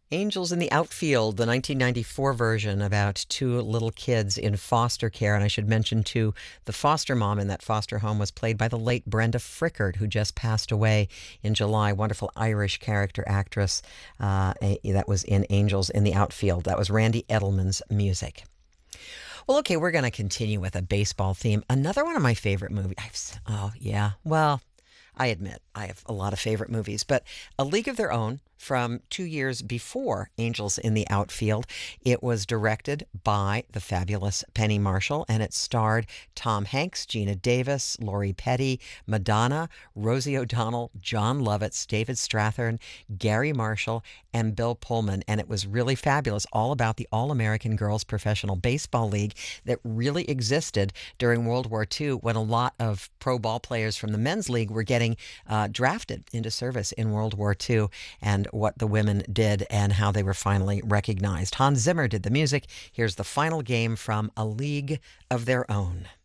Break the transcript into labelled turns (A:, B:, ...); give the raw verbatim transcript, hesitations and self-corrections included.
A: Angels in the Outfield, the nineteen ninety-four version about two little kids in foster care. And I should mention, too, the foster mom in that foster home was played by the late Brenda Frickert, who just passed away in July. Wonderful Irish character actress uh, that was in Angels in the Outfield. That was Randy Edelman's music. Well, okay, we're going to continue with a baseball theme. Another one of my favorite movies. I've, oh, yeah. Well, I admit I have a lot of favorite movies, but A League of Their Own from two years before Angels in the Outfield. It was directed by the fabulous Penny Marshall, and it starred Tom Hanks, Gina Davis, Lori Petty, Madonna, Rosie O'Donnell, John Lovitz, David Strathairn, Gary Marshall, and Bill Pullman. And it was really fabulous, all about the All-American Girls Professional Baseball League that really existed during World War Two, when a lot of pro ball players from the men's league were getting uh, drafted into service in World War Two, and what the women did and how they were finally recognized. Hans Zimmer did the music. Here's the final game from A League of Their Own.